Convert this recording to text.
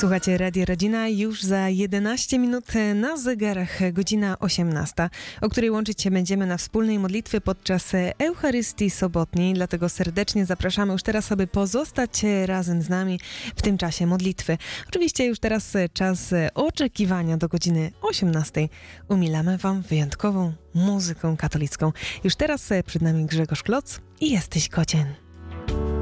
Słuchacie Radio Rodzina, już za 11 minut na zegarach godzina 18, o której łączyć się będziemy na wspólnej modlitwie podczas Eucharystii Sobotniej, dlatego serdecznie zapraszamy już teraz, aby pozostać razem z nami w tym czasie modlitwy. Oczywiście już teraz czas oczekiwania do godziny 18. Umilamy Wam wyjątkową muzyką katolicką. Już teraz przed nami Grzegorz Kloc i Jesteś Kocien.